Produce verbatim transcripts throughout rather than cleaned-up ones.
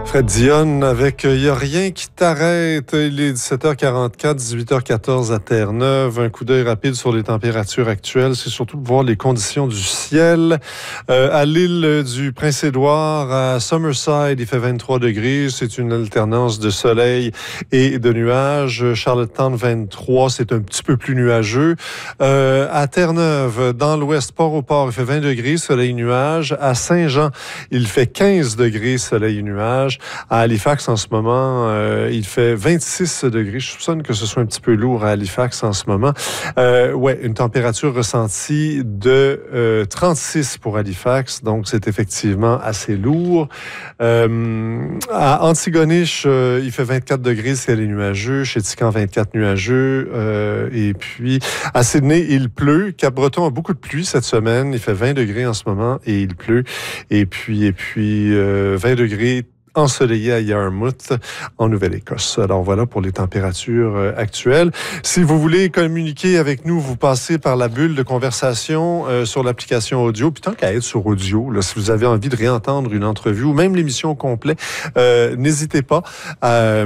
Fred Dionne avec Il n'y a rien qui t'arrête. Il est dix-sept heures quarante-quatre, dix-huit heures quatorze à Terre-Neuve. Un coup d'œil rapide sur les températures actuelles. C'est surtout de voir les conditions du ciel. Euh, à l'île du Prince-Édouard, à Summerside, il fait vingt-trois degrés. C'est une alternance de soleil et de nuages. Charlottetown, vingt-trois. C'est un petit peu plus nuageux. Euh, à Terre-Neuve, dans l'ouest, Port-au-Port, il fait vingt degrés, soleil, nuages. À Saint-Jean, il fait quinze degrés, soleil, nuages. À Halifax, en ce moment, euh, il fait vingt-six degrés. Je soupçonne que ce soit un petit peu lourd à Halifax en ce moment. Euh, ouais, une température ressentie de euh, trente-six pour Halifax, donc c'est effectivement assez lourd. Euh, à Antigonish, euh, il fait vingt-quatre degrés, ciel est nuageux. Chez Tican, vingt-quatre nuageux. Euh, et puis, à Sydney, il pleut. Cap-Breton a beaucoup de pluie cette semaine. Il fait vingt degrés en ce moment et il pleut. Et puis, et puis euh, vingt degrés ensoleillé à Yarmouth, en Nouvelle-Écosse. Alors voilà pour les températures euh, actuelles. Si vous voulez communiquer avec nous, vous passez par la bulle de conversation euh, sur l'application audio. Puis tant qu'à être sur audio, là, si vous avez envie de réentendre une entrevue ou même l'émission complète, euh, n'hésitez pas à,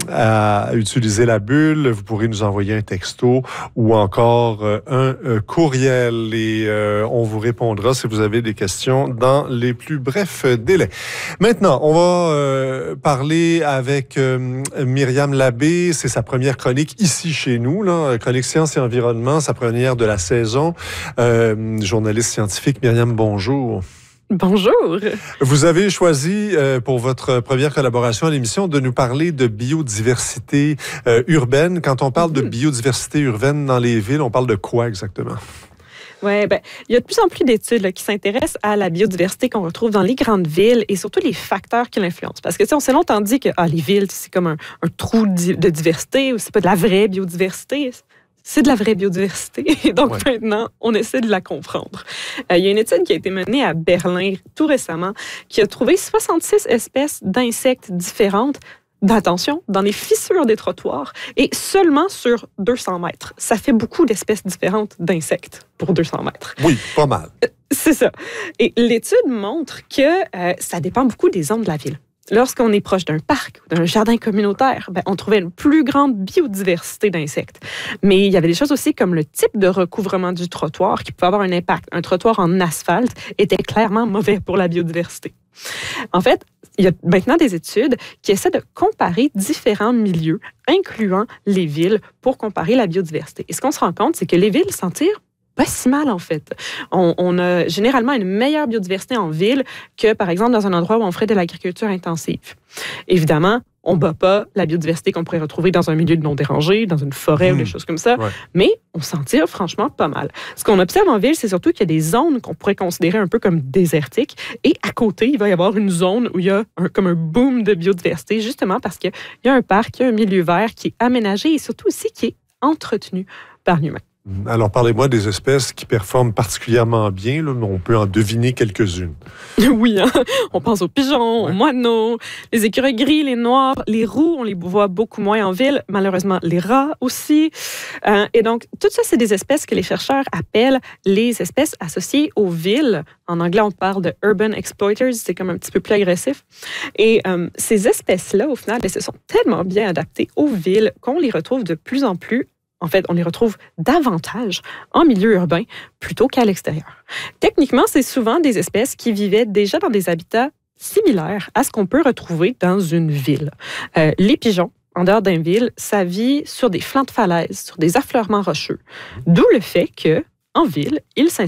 à utiliser la bulle. Vous pourrez nous envoyer un texto ou encore euh, un euh, courriel et euh, on vous répondra si vous avez des questions dans les plus brefs délais. Maintenant, on va euh, parler avec euh, Myriam Labbé. C'est sa première chronique ici chez nous, là, chronique Sciences et Environnement, sa première de la saison. Euh, journaliste scientifique, Myriam, bonjour. Bonjour. Vous avez choisi euh, pour votre première collaboration à l'émission de nous parler de biodiversité euh, urbaine. Quand on parle mmh. de biodiversité urbaine dans les villes, on parle de quoi exactement? Oui, ben, il y a de plus en plus d'études là, qui s'intéressent à la biodiversité qu'on retrouve dans les grandes villes et surtout les facteurs qui l'influencent. Parce que, on s'est longtemps dit que ah, les villes, c'est comme un, un trou de diversité ou c'est pas de la vraie biodiversité. C'est de la vraie biodiversité. Et donc, ouais. maintenant, on essaie de la comprendre. Euh, il y a une étude qui a été menée à Berlin tout récemment qui a trouvé soixante-six espèces d'insectes différentes. Attention, dans les fissures des trottoirs et seulement sur deux cents mètres. Ça fait beaucoup d'espèces différentes d'insectes pour deux cents mètres. Oui, pas mal. Euh, c'est ça. Et l'étude montre que euh, ça dépend beaucoup des zones de la ville. Lorsqu'on est proche d'un parc ou d'un jardin communautaire, ben, on trouvait une plus grande biodiversité d'insectes. Mais il y avait des choses aussi comme le type de recouvrement du trottoir qui pouvait avoir un impact. Un trottoir en asphalte était clairement mauvais pour la biodiversité. En fait, il y a maintenant des études qui essaient de comparer différents milieux, incluant les villes, pour comparer la biodiversité. Et ce qu'on se rend compte, c'est que les villes s'en tirent pas si mal, en fait. On, on a généralement une meilleure biodiversité en ville que, par exemple, dans un endroit où on ferait de l'agriculture intensive. Évidemment, on ne bat pas la biodiversité qu'on pourrait retrouver dans un milieu non dérangé, dans une forêt mmh. ou des choses comme ça, ouais. mais on s'en tire franchement pas mal. Ce qu'on observe en ville, c'est surtout qu'il y a des zones qu'on pourrait considérer un peu comme désertiques, et à côté, il va y avoir une zone où il y a un, comme un boom de biodiversité, justement parce qu'il y a un parc, il y a un milieu vert qui est aménagé et surtout aussi qui est entretenu par l'humain. Alors, parlez-moi des espèces qui performent particulièrement bien. Là, on peut en deviner quelques-unes. Oui, hein? On pense aux pigeons, ouais. aux moineaux, les écureuils gris, les noirs, les roux, on les voit beaucoup moins en ville. Malheureusement, les rats aussi. Euh, et donc, tout ça, c'est des espèces que les chercheurs appellent les espèces associées aux villes. En anglais, on parle de urban exploiters. C'est comme un petit peu plus agressif. Et euh, ces espèces-là, au final, elles se sont tellement bien adaptées aux villes qu'on les retrouve de plus en plus. En fait, on les retrouve davantage en milieu urbain plutôt qu'à l'extérieur. Techniquement, c'est souvent des espèces qui vivaient déjà dans des habitats similaires à ce qu'on peut retrouver dans une ville. Euh, les pigeons, en dehors d'une ville, ça vit sur des flancs de falaises, sur des affleurements rocheux. D'où le fait que, en ville, ils s'installent